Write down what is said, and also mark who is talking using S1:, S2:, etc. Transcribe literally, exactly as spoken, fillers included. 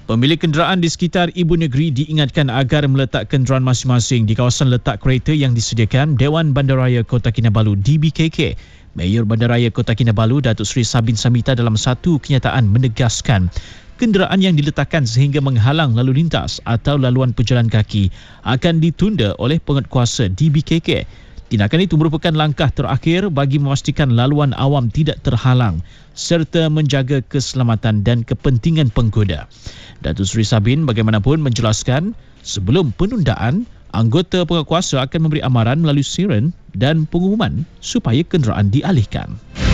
S1: Pemilik kenderaan di sekitar ibu negeri diingatkan agar meletak kenderaan masing-masing di kawasan letak kereta yang disediakan Dewan Bandaraya Kota Kinabalu D B K K. Mayor Bandaraya Kota Kinabalu, Datuk Seri Sabin Samita dalam satu kenyataan menegaskan kenderaan yang diletakkan sehingga menghalang lalu lintas atau laluan pejalan kaki akan ditunda oleh penguatkuasa D B K K. Tindakan itu merupakan langkah terakhir bagi memastikan laluan awam tidak terhalang serta menjaga keselamatan dan kepentingan pengguna. Datuk Seri Sabin bagaimanapun menjelaskan sebelum penundaan, anggota penguatkuasa akan memberi amaran melalui siren dan pengumuman supaya kenderaan dialihkan.